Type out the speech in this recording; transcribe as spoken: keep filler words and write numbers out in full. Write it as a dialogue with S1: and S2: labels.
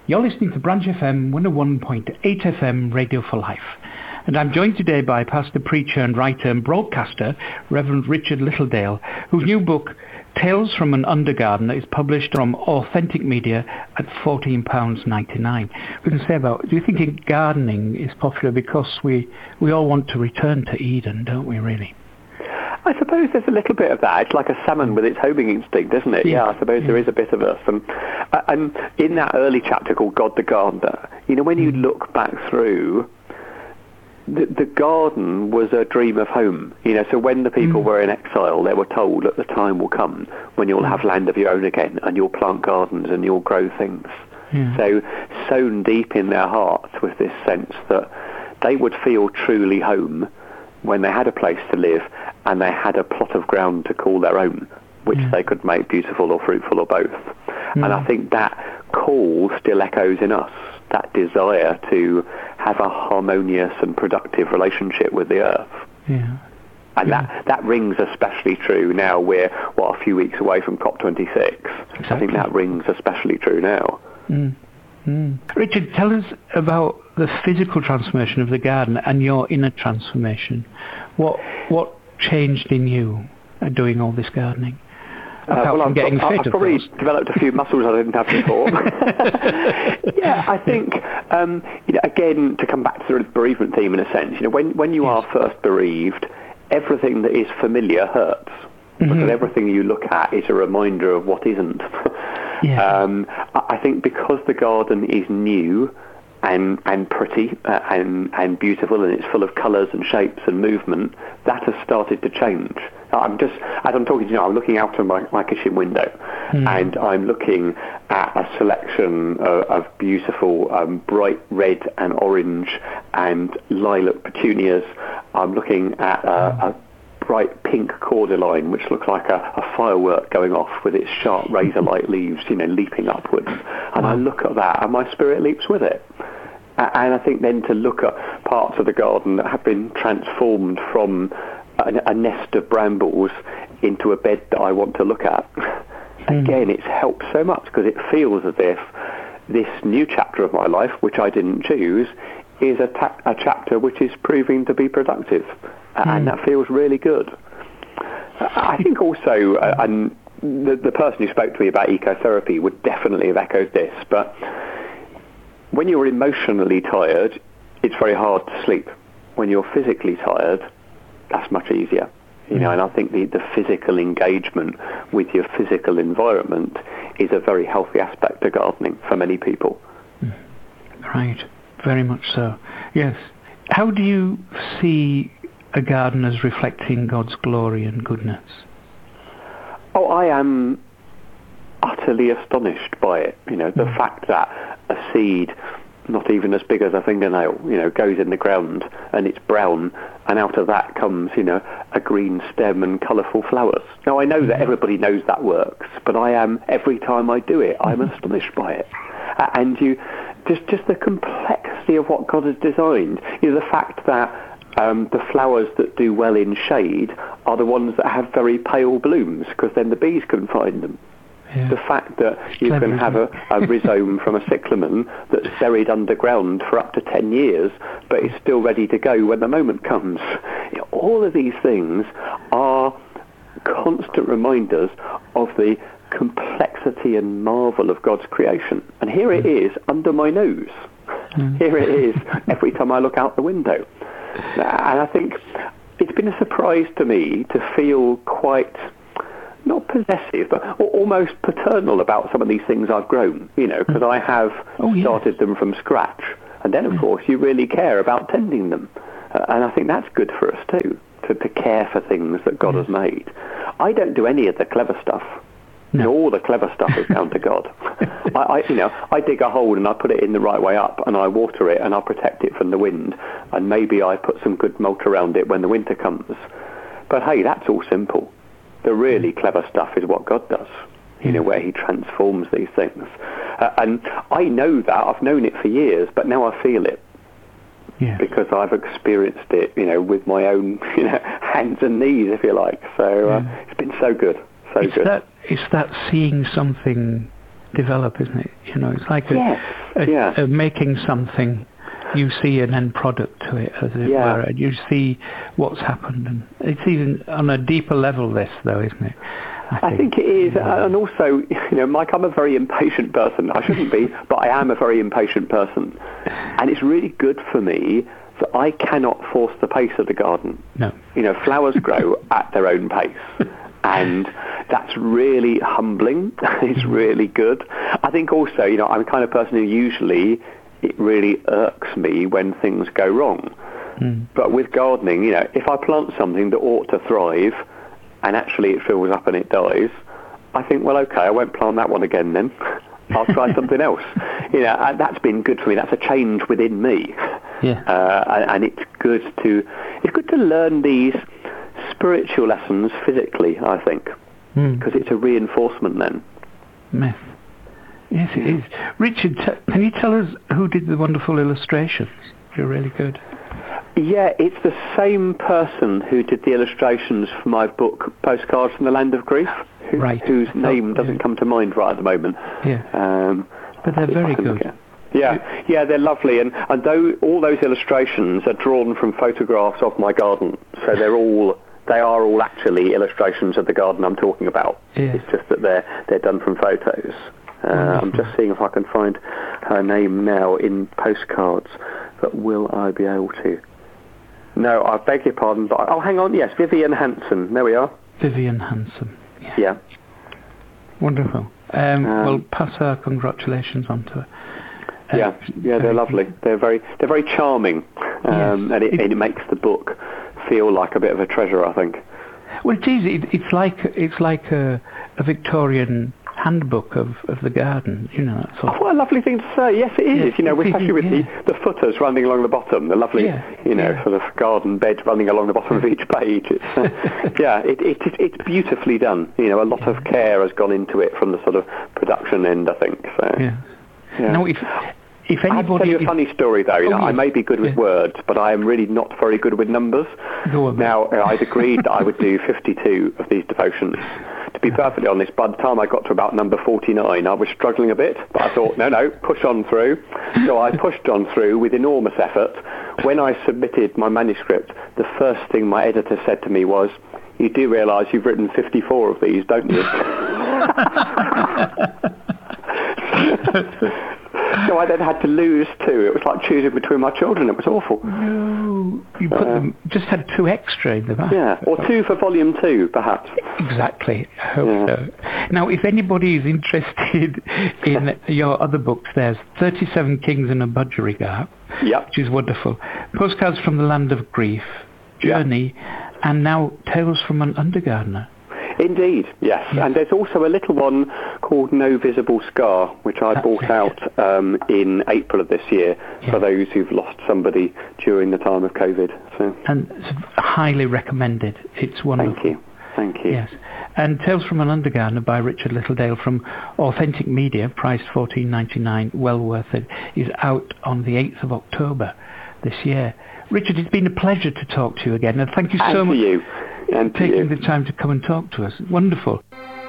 S1: You're listening to Branch F M one oh one point eight F M Radio for Life. And I'm joined today by pastor, preacher and writer and broadcaster, Reverend Richard Littledale, whose new book, Tales from an Undergardener, is published from Authentic Media at fourteen pounds ninety-nine. We can say about, do you think gardening is popular because we, we all want to return to Eden, don't we, really?
S2: I suppose there's a little bit of that. It's like a salmon with its homing instinct, isn't it? Yeah, yeah I suppose yeah. there is a bit of us. And, uh, and in that early chapter called God the Gardener, you know, when you look back through, the, the garden was a dream of home. You know, so when the people mm. were in exile, they were told that the time will come when you'll have land of your own again and you'll plant gardens and you'll grow things. Yeah. So sown deep in their hearts was this sense that they would feel truly home when they had a place to live and they had a plot of ground to call their own, which mm. they could make beautiful or fruitful or both. Mm. And I think that call still echoes in us, that desire to have a harmonious and productive relationship with the earth.
S1: Yeah.
S2: And yeah. that, that rings especially true now. We're, what, a few weeks away from COP twenty-six. Exactly. I think that rings especially true now.
S1: Mm. Mm. Richard, tell us about the physical transformation of the garden and your inner transformation. What what changed in you doing all this gardening? Apart
S2: uh, well,
S1: from
S2: I've,
S1: getting
S2: I've,
S1: fit,
S2: I've
S1: of
S2: probably
S1: course.
S2: developed a few muscles I didn't have before. yeah, I think, um, you know, again, to come back to the bereavement theme in a sense, you know, when, when you yes. are first bereaved, everything that is familiar hurts. Mm-hmm. Because everything you look at is a reminder of what isn't. Yeah. Um, I think because the garden is new and and pretty uh, and and beautiful and it's full of colours and shapes and movement, that has started to change. I'm just, as I'm talking to you now, I'm looking out of my, my kitchen window mm. and I'm looking at a selection of, of beautiful um, bright red and orange and lilac petunias. I'm looking at uh, a bright pink cordyline, which looks like a, a firework going off with its sharp razor-like leaves, you know, leaping upwards. And I look at that, and my spirit leaps with it. And I think then to look at parts of the garden that have been transformed from a, a nest of brambles into a bed that I want to look at, mm. again, it's helped so much because it feels as if this new chapter of my life, which I didn't choose, is a, ta- a chapter which is proving to be productive. Mm. And that feels really good. I think also, uh, and the, the person who spoke to me about ecotherapy would definitely have echoed this, but when you're emotionally tired, it's very hard to sleep. When you're physically tired, that's much easier. You know, and I think the, the physical engagement with your physical environment is a very healthy aspect of gardening for many people.
S1: Right, very much so. Yes. How do you see a garden as reflecting God's glory and goodness? Oh,
S2: I am utterly astonished by it. You know, the mm. fact that a seed, not even as big as a fingernail, you know, goes in the ground and it's brown, and out of that comes, you know, a green stem and colourful flowers. Now, I know mm. that everybody knows that works, but I am, every time I do it, I'm mm. astonished by it. Uh, and you, just just the complexity of what God has designed. You know, the fact that Um, the flowers that do well in shade are the ones that have very pale blooms, because then the bees can find them. Yeah. The fact that you Clever, can have a, a rhizome from a cyclamen that's buried underground for up to ten years, but is still ready to go when the moment comes. You know, all of these things are constant reminders of the complexity and marvel of God's creation. And here it is under my nose. Mm. Here it is every time I look out the window. And I think it's been a surprise to me to feel quite, not possessive, but almost paternal about some of these things I've grown, you know, because I have oh, yeah. started them from scratch. And then, of yeah. course, you really care about tending them. Uh, and I think that's good for us, too, to, to care for things that God yes. has made. I don't do any of the clever stuff. No. You know, all the clever stuff is down to God. I, I, you know, I dig a hole and I put it in the right way up, and I water it and I protect it from the wind, and maybe I put some good mulch around it when the winter comes. But hey, that's all simple. The really mm. clever stuff is what God does. You mm. know, where He transforms these things. Uh, and I know that. I've known it for years, but now I feel it. Yeah. Because I've experienced it, you know, with my own, you know, hands and knees, if you like. So uh, yeah. it's been so good. So
S1: it's
S2: good.
S1: That, it's that seeing something develop, isn't it? You know, it's like a,
S2: yes.
S1: a,
S2: yeah.
S1: a making something. You see an end product to it, as it
S2: yeah.
S1: were, and you see what's happened. And it's even on a deeper level, this, though, isn't it?
S2: I think, I think it is, yeah. And also, you know, Mike, I'm a very impatient person. I shouldn't be, but I am a very impatient person. And it's really good for me that I cannot force the pace of the garden.
S1: No.
S2: You know, flowers grow at their own pace. And that's really humbling. It's really good. I think also, you know, I'm the kind of person who usually, it really irks me when things go wrong. Mm. But with gardening, you know, if I plant something that ought to thrive, and actually it fills up and it dies, I think, well, okay, I won't plant that one again then. I'll try something else. You know, and that's been good for me. That's a change within me.
S1: Yeah.
S2: Uh, and, and it's good to it's good to learn these spiritual lessons physically, I think, because mm. it's a reinforcement then.
S1: Myth. Yes, it is. Richard, t- can you tell us who did the wonderful illustrations? You're really good.
S2: Yeah, it's the same person who did the illustrations for my book, Postcards from the Land of Grief, who,
S1: right.
S2: whose name
S1: oh,
S2: doesn't
S1: yeah.
S2: come to mind right at the moment.
S1: Yeah.
S2: Um,
S1: but they're very good.
S2: Yeah, yeah, they're lovely, and, and though all those illustrations are drawn from photographs of my garden, so they're all they are all actually illustrations of the garden I'm talking about.
S1: Yeah.
S2: It's just that they're they're done from photos. Uh, I'm just seeing if I can find her name now in postcards, but will I be able to? No, I beg your pardon. But oh, hang on. Yes, Vivian Hanson. There we are.
S1: Vivian Hanson. Yeah.
S2: yeah.
S1: Wonderful. Um,
S2: um,
S1: well, pass our congratulations on to her. Uh,
S2: yeah, yeah, they're lovely. They're very, they're very charming, um,
S1: yes.
S2: and, it,
S1: it,
S2: and it makes the book feel like a bit of a treasure, I think.
S1: Well, it is. It, it's like it's like a, a Victorian handbook of, of the garden, you know. That sort
S2: oh, what a lovely thing to say. Yes, it is.
S1: Yeah,
S2: you know, especially with
S1: yeah.
S2: the, the footers running along the bottom, the lovely,
S1: yeah,
S2: you know,
S1: yeah.
S2: sort of garden bed running along the bottom of each page. It's, uh, yeah, it, it, it, it's beautifully done. You know, a lot of care has gone into it from the sort of production end, I think. So.
S1: Yeah.
S2: yeah.
S1: Now, if if anybody,
S2: I have to tell you a funny story though. You
S1: oh,
S2: know,
S1: yes.
S2: I may be good with
S1: yeah.
S2: words, but I am really not very good with numbers.
S1: Go on,
S2: now, uh, I'd agreed that I would do fifty-two of these devotions. To be perfectly honest, by the time I got to about number forty-nine, I was struggling a bit, but I thought, no, no, push on through. So I pushed on through with enormous effort. When I submitted my manuscript, the first thing my editor said to me was, "You do realise you've written fifty-four of these, don't you?" So I then had to lose two. It was like choosing between my children. It was awful.
S1: No, you put uh, them, just had two extra in the back.
S2: Yeah, or two for volume two, perhaps.
S1: Exactly. I hope yeah. so. Now, if anybody is interested in your other books, there's thirty-seven Kings and a Budgerigar,
S2: yep.
S1: which is wonderful. Postcards from the Land of Grief, Journey, yep. and now Tales from an Undergardener.
S2: Indeed, yes. yes. And there's also a little one called No Visible Scar, which I
S1: That's
S2: brought
S1: it.
S2: out um, in April of this year yeah. for those who've lost somebody during the time of COVID. So.
S1: And it's highly recommended. It's wonderful.
S2: Thank you. Thank you.
S1: Yes. And Tales from an Undergardener by Richard Littledale from Authentic Media, priced fourteen ninety-nine, well worth it, is out on the eighth of October this year. Richard, it's been a pleasure to talk to you again, and thank you so
S2: and
S1: much
S2: you.
S1: for
S2: and
S1: taking
S2: you.
S1: the time to come and talk to us. Wonderful.